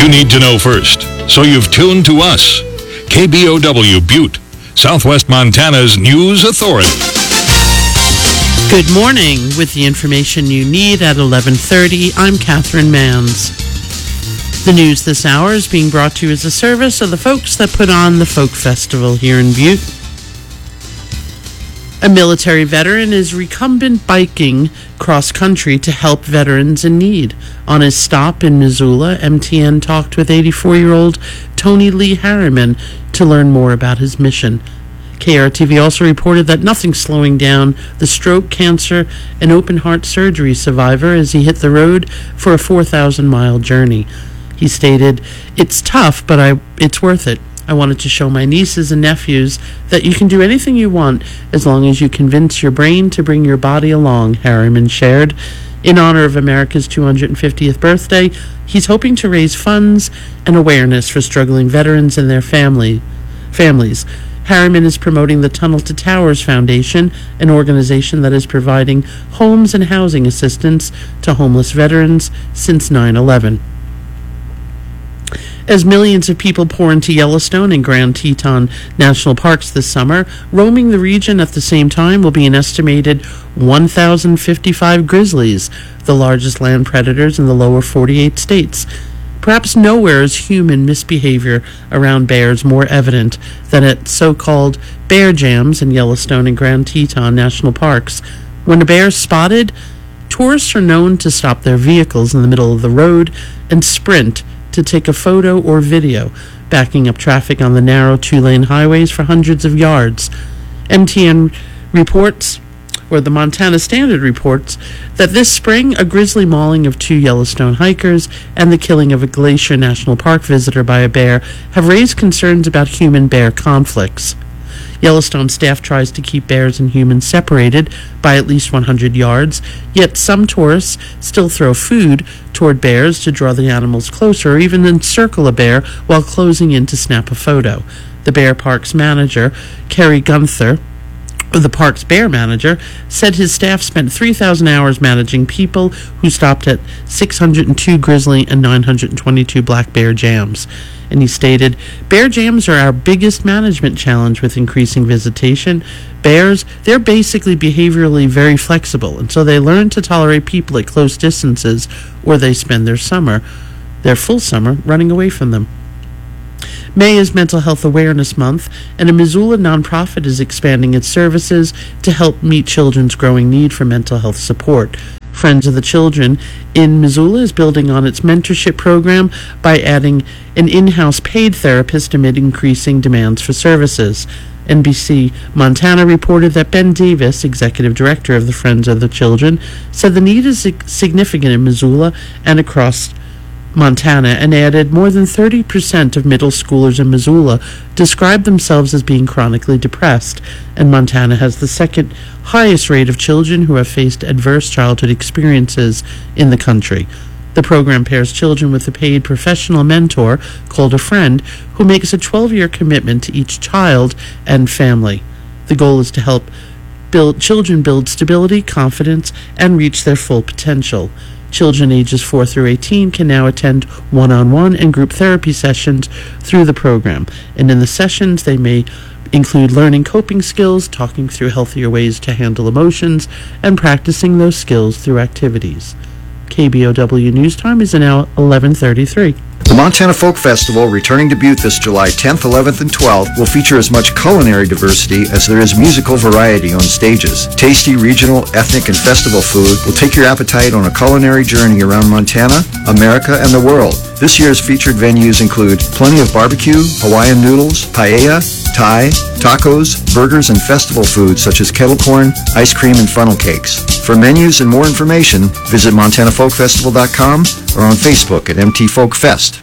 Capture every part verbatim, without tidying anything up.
you need to know first, so you've tuned to us. K B O W Butte, Southwest Montana's news authority. Good morning. With the information you need at eleven thirty, I'm Catherine Manns. The news this hour is being brought to you as a service of the folks that put on the Folk Festival here in Butte. A military veteran is recumbent biking cross-country to help veterans in need. On his stop in Missoula, M T N talked with eighty-four-year-old Tony Lee Harriman to learn more about his mission. K R T V also reported that nothing's slowing down the stroke, cancer, and open-heart surgery survivor as he hit the road for a four thousand mile journey. He stated, "It's tough, but I it's worth it. I wanted to show my nieces and nephews that you can do anything you want as long as you convince your brain to bring your body along," Harriman shared. In honor of America's two hundred fiftieth birthday, he's hoping to raise funds and awareness for struggling veterans and their family families. Harriman is promoting the Tunnel to Towers Foundation, an organization that is providing homes and housing assistance to homeless veterans since nine eleven. As millions of people pour into Yellowstone and Grand Teton National Parks this summer, roaming the region at the same time will be an estimated one thousand fifty-five grizzlies, the largest land predators in the lower forty-eight states. Perhaps nowhere is human misbehavior around bears more evident than at so-called bear jams in Yellowstone and Grand Teton National Parks. When a bear is spotted, tourists are known to stop their vehicles in the middle of the road and sprint to take a photo or video, backing up traffic on the narrow two-lane highways for hundreds of yards. M T N reports, or the Montana Standard reports, that this spring a grisly mauling of two Yellowstone hikers and the killing of a Glacier National Park visitor by a bear have raised concerns about human-bear conflicts. Yellowstone staff tries to keep bears and humans separated by at least one hundred yards, yet some tourists still throw food toward bears to draw the animals closer, or even encircle a bear while closing in to snap a photo. The Bear Park's manager, Kerry Gunther, the park's bear manager, said his staff spent three thousand hours managing people who stopped at six hundred two grizzly and nine hundred twenty-two black bear jams. And he stated, "Bear jams are our biggest management challenge with increasing visitation. Bears, they're basically behaviorally very flexible, and so they learn to tolerate people at close distances, or they spend their summer, their full summer, running away from them." May is Mental Health Awareness Month, and a Missoula nonprofit is expanding its services to help meet children's growing need for mental health support. Friends of the Children in Missoula is building on its mentorship program by adding an in-house paid therapist amid increasing demands for services. N B C Montana reported that Ben Davis, executive director of the Friends of the Children, said the need is significant in Missoula and across Montana, and added more than thirty percent of middle schoolers in Missoula describe themselves as being chronically depressed, and Montana has the second highest rate of children who have faced adverse childhood experiences in the country. The program pairs children with a paid professional mentor called a friend who makes a twelve-year commitment to each child and family. The goal is to help build children build stability, confidence, and reach their full potential. Children ages four through eighteen can now attend one-on-one and group therapy sessions through the program. And in the sessions, they may include learning coping skills, talking through healthier ways to handle emotions, and practicing those skills through activities. K B O W News Time is now eleven thirty-three. The Montana Folk Festival, returning to Butte this July tenth, eleventh, and twelfth, will feature as much culinary diversity as there is musical variety on stages. Tasty regional, ethnic, and festival food will take your appetite on a culinary journey around Montana, America, and the world. This year's featured venues include plenty of barbecue, Hawaiian noodles, paella, Thai, tacos, burgers, and festival foods such as kettle corn, ice cream, and funnel cakes. For menus and more information, visit montana folk festival dot com or on Facebook at M T Folk Fest.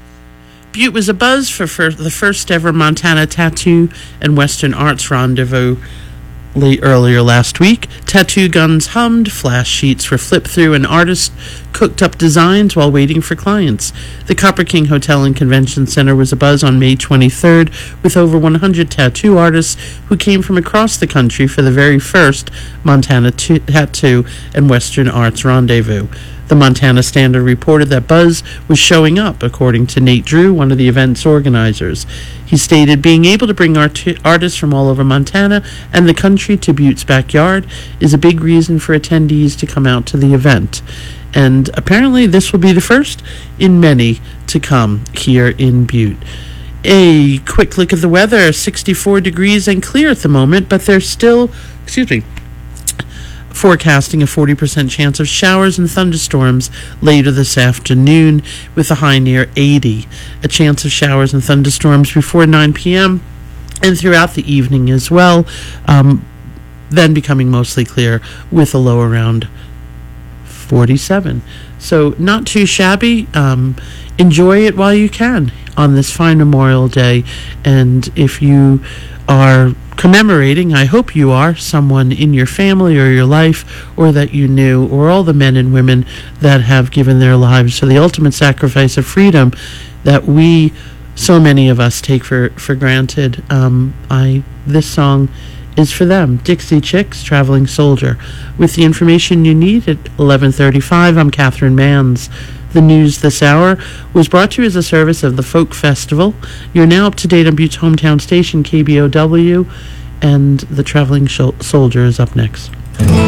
Butte was abuzz for, for the first ever Montana Tattoo and Western Arts Rendezvous Late earlier last week, tattoo guns hummed, flash sheets were flipped through, and artists cooked up designs while waiting for clients. The Copper King Hotel and Convention Center was abuzz on May twenty-third with over one hundred tattoo artists who came from across the country for the very first Montana t- Tattoo and Western Arts Rendezvous. The Montana Standard reported that buzz was showing up, according to Nate Drew, one of the event's organizers. He stated, being able to bring art- artists from all over Montana and the country to Butte's backyard is a big reason for attendees to come out to the event. And apparently this will be the first in many to come here in Butte. A quick look at the weather, sixty-four degrees and clear at the moment, but there's still, excuse me, forecasting a forty percent chance of showers and thunderstorms later this afternoon with a high near eighty. A chance of showers and thunderstorms before nine p.m. and throughout the evening as well, um, then becoming mostly clear with a low around forty-seven. So not too shabby. Um, enjoy it while you can on this fine Memorial Day. And if you are commemorating, I hope you are, someone in your family or your life or that you knew, or all the men and women that have given their lives for the ultimate sacrifice of freedom that we, so many of us, take for, for granted. Um, I this song is for them. Dixie Chicks, Traveling Soldier. With the information you need at eleven thirty-five, I'm Catherine Manns. The news this hour was brought to you as a service of the Folk Festival. You're now up to date on Butte's hometown station, K B O W, and the Traveling Sh- Soldier is up next.